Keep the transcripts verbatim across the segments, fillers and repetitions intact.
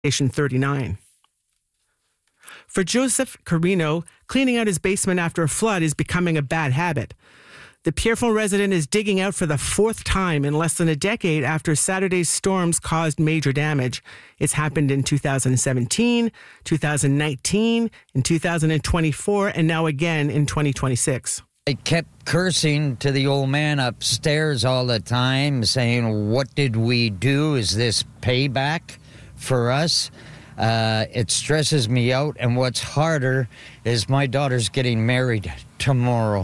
Station thirty-nine. For Joseph Carino, cleaning out his basement after a flood is becoming a bad habit. The Pierrefonds resident is digging out for the fourth time in less than a decade after Saturday's storms caused major damage. It's happened in two thousand seventeen, two thousand nineteen, in two thousand twenty-four, and now again in twenty twenty-six. I kept cursing to the old man upstairs all the time, saying, what did we do? Is this payback for us? Uh, it stresses me out, and what's harder is my daughter's getting married tomorrow.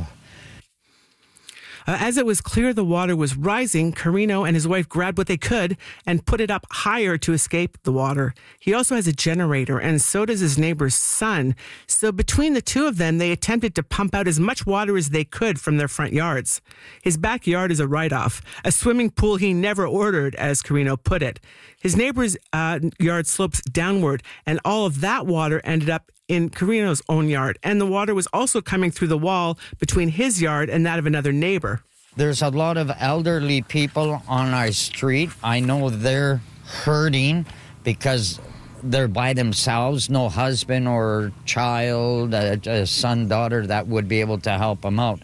Uh, as it was clear the water was rising, Carino and his wife grabbed what they could and put it up higher to escape the water. He also has a generator, and so does his neighbor's son. So between the two of them, they attempted to pump out as much water as they could from their front yards. His backyard is a write-off, a swimming pool he never ordered, as Carino put it. His neighbor's uh, yard slopes downward, and all of that water ended up in Carino's own yard. And the water was also coming through the wall between his yard and that of another neighbor. There's a lot of elderly people on our street. I know they're hurting because they're by themselves, no husband or child, a, a son, daughter that would be able to help them out.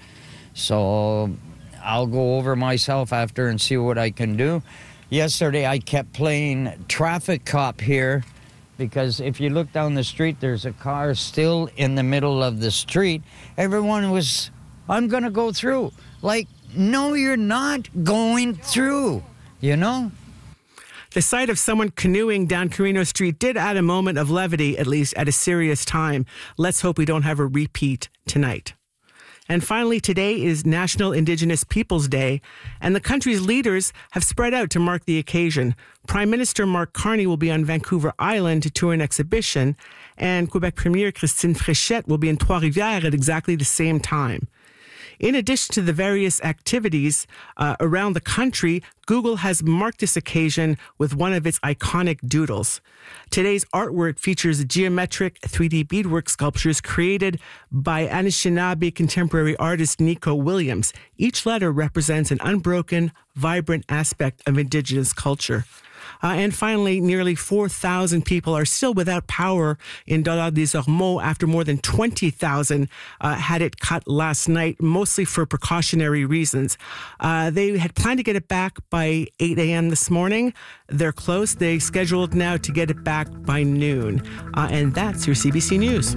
So I'll go over myself after and see what I can do. Yesterday I kept playing traffic cop here, because if you look down the street, there's a car still in the middle of the street. Everyone was, I'm going to go through. Like, no, you're not going through, you know? The sight of someone canoeing down Carino Street did add a moment of levity, at least at a serious time. Let's hope we don't have a repeat tonight. And finally, today is National Indigenous Peoples Day, and the country's leaders have spread out to mark the occasion. Prime Minister Mark Carney will be on Vancouver Island to tour an exhibition, and Quebec Premier Christine Fréchette will be in Trois-Rivières at exactly the same time. In addition to the various activities uh, around the country, Google has marked this occasion with one of its iconic doodles. Today's artwork features geometric three D beadwork sculptures created by Anishinaabe contemporary artist Nico Williams. Each letter represents an unbroken, vibrant aspect of Indigenous culture. Uh, and finally, nearly four thousand people are still without power in Dollard des Ormeaux after more than twenty thousand uh, had it cut last night, mostly for precautionary reasons. Uh, they had planned to get it back by eight a.m. this morning. They're close. They scheduled now to get it back by noon. Uh, and that's your C B C News.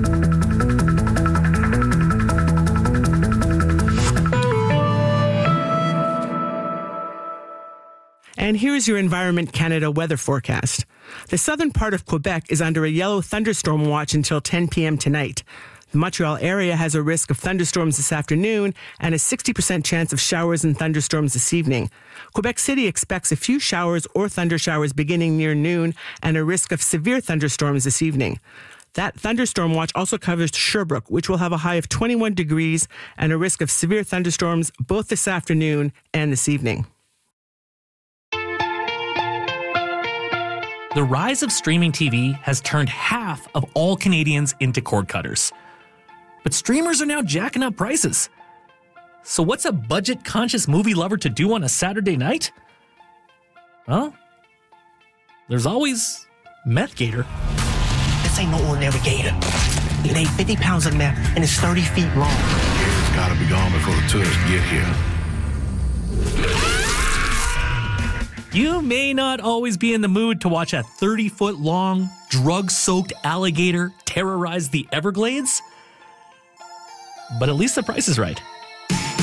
And here's your Environment Canada weather forecast. The southern part of Quebec is under a yellow thunderstorm watch until ten p.m. tonight. The Montreal area has a risk of thunderstorms this afternoon and a sixty percent chance of showers and thunderstorms this evening. Quebec City expects a few showers or thunder showers beginning near noon and a risk of severe thunderstorms this evening. That thunderstorm watch also covers Sherbrooke, which will have a high of twenty-one degrees and a risk of severe thunderstorms both this afternoon and this evening. The rise of streaming T V has turned half of all Canadians into cord cutters. But streamers are now jacking up prices. So what's a budget-conscious movie lover to do on a Saturday night? Well, there's always Meth Gator. This ain't no ordinary gator. It ain't fifty pounds in there, and it's thirty feet long. Gator's gotta be gone before the tourists get here. You may not always be in the mood to watch a thirty-foot-long, drug-soaked alligator terrorize the Everglades, but at least the price is right.